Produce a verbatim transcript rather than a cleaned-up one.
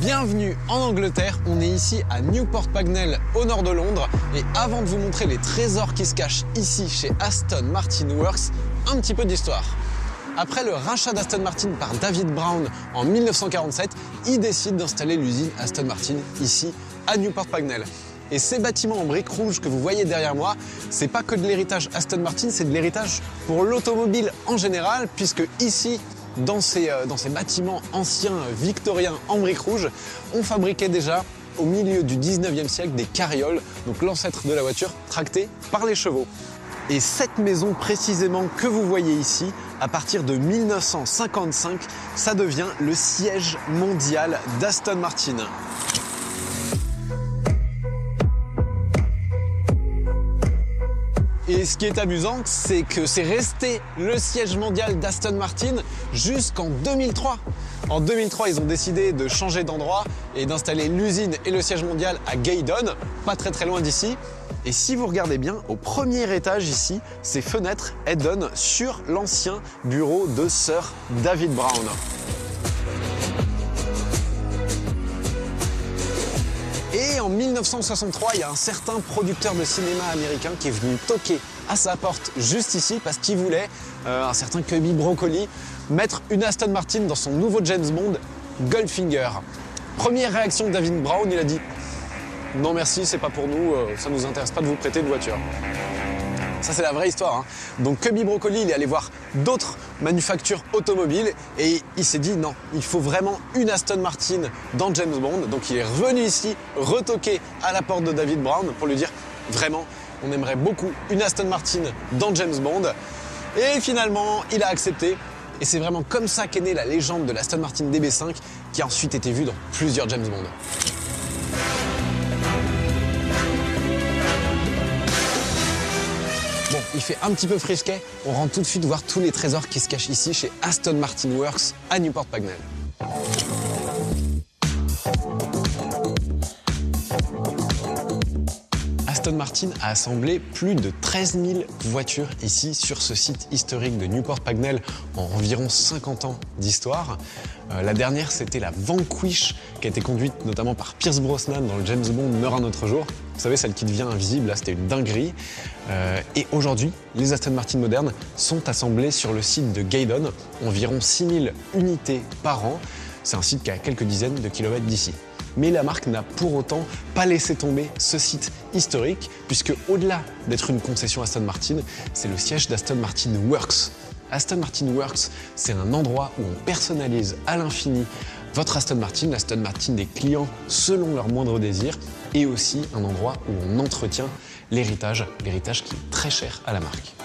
Bienvenue en Angleterre, on est ici à Newport Pagnell au nord de Londres et avant de vous montrer les trésors qui se cachent ici chez Aston Martin Works, un petit peu d'histoire. Après le rachat d'Aston Martin par David Brown en mille neuf cent quarante-sept, il décide d'installer l'usine Aston Martin ici à Newport Pagnell. Et ces bâtiments en briques rouges que vous voyez derrière moi, c'est pas que de l'héritage Aston Martin, c'est de l'héritage pour l'automobile en général, puisque ici, dans ces, euh, dans ces bâtiments anciens victoriens en briques rouges, on fabriquait déjà au milieu du dix-neuvième siècle des carrioles, donc l'ancêtre de la voiture, tractée par les chevaux. Et cette maison précisément que vous voyez ici, à partir de mille neuf cent cinquante-cinq, ça devient le siège mondial d'Aston Martin. Et ce qui est amusant, c'est que c'est resté le siège mondial d'Aston Martin jusqu'en deux mille trois. En deux mille trois, ils ont décidé de changer d'endroit et d'installer l'usine et le siège mondial à Gaydon, pas très très loin d'ici. Et si vous regardez bien, au premier étage ici, ces fenêtres, elles donnent sur l'ancien bureau de Sir David Brown. Et en mille neuf cent soixante-trois, il y a un certain producteur de cinéma américain qui est venu toquer à sa porte juste ici parce qu'il voulait, euh, un certain Cubby Broccoli, mettre une Aston Martin dans son nouveau James Bond, Goldfinger. Première réaction de David Brown, il a dit « Non merci, c'est pas pour nous, euh, ça nous intéresse pas de vous prêter une voiture ». Ça, c'est la vraie histoire. Hein. Donc, Cubby Broccoli, il est allé voir d'autres manufactures automobiles et il s'est dit non, il faut vraiment une Aston Martin dans James Bond. Donc, il est revenu ici, retoquer à la porte de David Brown pour lui dire vraiment, on aimerait beaucoup une Aston Martin dans James Bond. Et finalement, il a accepté. Et c'est vraiment comme ça qu'est née la légende de l'Aston Martin D B cinq qui a ensuite été vue dans plusieurs James Bond. Bon, il fait un petit peu frisquet, on rentre tout de suite voir tous les trésors qui se cachent ici chez Aston Martin Works à Newport Pagnell. Aston Martin a assemblé plus de treize mille voitures ici sur ce site historique de Newport Pagnell en environ cinquante ans d'histoire. Euh, la dernière, c'était la Vanquish qui a été conduite notamment par Pierce Brosnan dans le James Bond Meurt un autre jour. Vous savez, celle qui devient invisible, là, c'était une dinguerie. Euh, et aujourd'hui, les Aston Martin modernes sont assemblés sur le site de Gaydon, environ six mille unités par an. C'est un site qui est à quelques dizaines de kilomètres d'ici. Mais la marque n'a pour autant pas laissé tomber ce site historique, puisque au-delà d'être une concession Aston Martin, c'est le siège d'Aston Martin Works. Aston Martin Works, c'est un endroit où on personnalise à l'infini votre Aston Martin, l'Aston Martin des clients selon leurs moindres désirs, et aussi un endroit où on entretient l'héritage, l'héritage qui est très cher à la marque.